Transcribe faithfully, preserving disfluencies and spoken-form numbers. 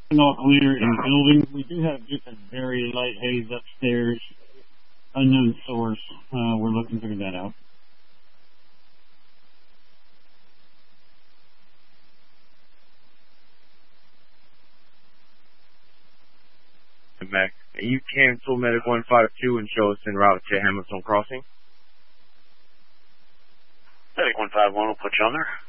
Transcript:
All clear in building. We do have just a very light haze upstairs. Unknown source. Uh, we're looking to figure that out. Mac, you cancel Medic one five two and show us en route to Hamilton Crossing? Medic one five one will put you on there.